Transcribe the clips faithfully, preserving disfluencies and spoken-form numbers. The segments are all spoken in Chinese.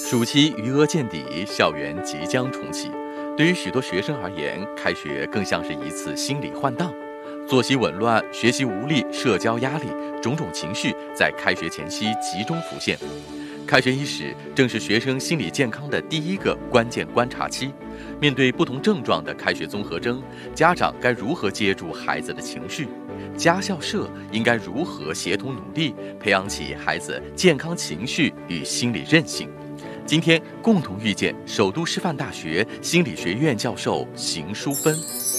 暑期余额见底，校园即将重启。对于许多学生而言，开学更像是一次心理换档。作息紊乱、学习无力、社交压力，种种情绪在开学前夕集中浮现。开学伊始，正是学生心理健康的第一个关键观察期。面对不同症状的开学综合征，家长该如何接住孩子的情绪？家校社应该如何协同努力，培养起孩子健康情绪与心理韧性？今天共同遇见首都师范大学心理学院教授邢淑芬。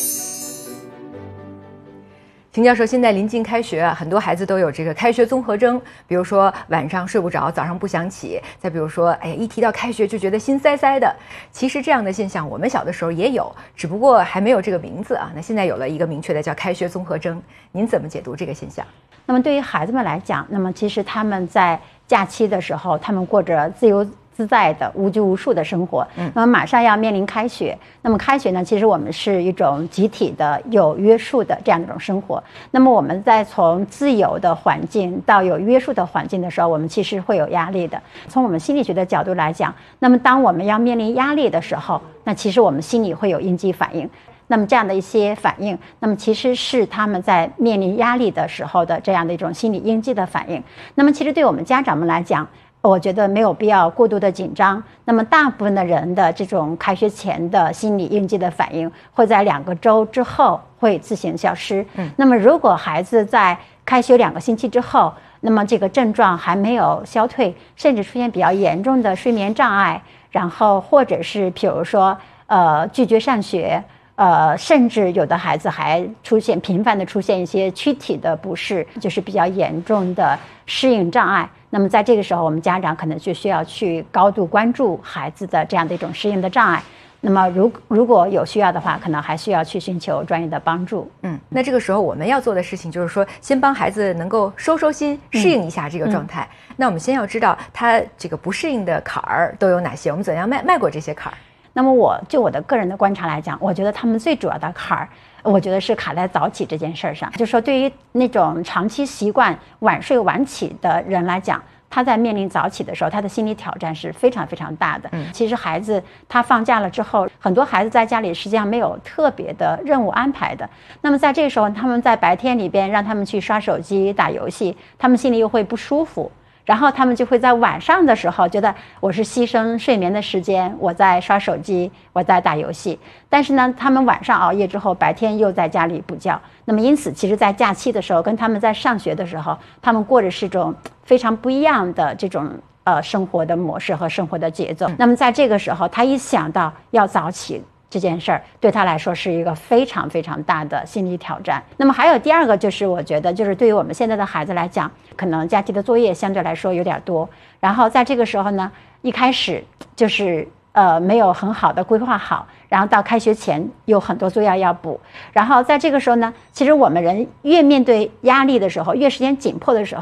邢教授，现在临近开学啊，很多孩子都有这个开学综合征，比如说晚上睡不着，早上不想起，再比如说，哎呀，一提到开学就觉得心塞塞的。其实这样的现象我们小的时候也有，只不过还没有这个名字啊。那现在有了一个明确的叫开学综合征，您怎么解读这个现象？ 那么对于孩子们来讲，那么其实他们在假期的时候，他们过着自由自在的无拘无束的生活，嗯，那么马上要面临开学，那么开学呢，其实我们是一种集体的有约束的这样一种生活。那么我们在从自由的环境到有约束的环境的时候，我们其实会有压力的。从我们心理学的角度来讲，那么当我们要面临压力的时候，那其实我们心里会有应激反应。那么这样的一些反应，那么其实是他们在面临压力的时候的这样的一种心理应激的反应。那么其实对我们家长们来讲，我觉得没有必要过度的紧张。那么大部分的人的这种开学前的心理应激的反应会在两个周之后会自行消失。嗯，那么如果孩子在开学两个星期之后，那么这个症状还没有消退，甚至出现比较严重的睡眠障碍，然后或者是比如说呃拒绝上学，呃，甚至有的孩子还出现频繁的出现一些躯体的不适，就是比较严重的适应障碍。那么在这个时候，我们家长可能就需要去高度关注孩子的这样的一种适应的障碍。那么如如果有需要的话，可能还需要去寻求专业的帮助。 嗯，那这个时候我们要做的事情就是说，先帮孩子能够收收心，适应一下这个状态。嗯嗯、那我们先要知道他这个不适应的坎儿都有哪些，我们怎样迈迈过这些坎儿？ 那么我就我的个人的观察来讲，我觉得他们最主要的坎儿，我觉得是卡在早起这件事上。就是说，对于那种长期习惯晚睡晚起的人来讲，他在面临早起的时候，他的心理挑战是非常非常大的。嗯，其实孩子他放假了之后，很多孩子在家里实际上没有特别的任务安排的。那么在这个时候，他们在白天里边让他们去刷手机、打游戏，他们心里又会不舒服。然后他们就会在晚上的时候觉得我是牺牲睡眠的时间，我在刷手机，我在打游戏。但是呢，他们晚上熬夜之后，白天又在家里补觉。那么因此，其实在假期的时候，跟他们在上学的时候，他们过的是种非常不一样的这种呃生活的模式和生活的节奏。那么在这个时候，他一想到要早起这件事儿，对他来说是一个非常非常大的心理挑战。那么还有第二个，就是我觉得就是对于我们现在的孩子来讲，可能假期的作业相对来说有点多，然后在这个时候呢，一开始就是呃没有很好的规划好，然后到开学前有很多作业要补，然后在这个时候呢，其实我们人越面对压力的时候，越时间紧迫的时候，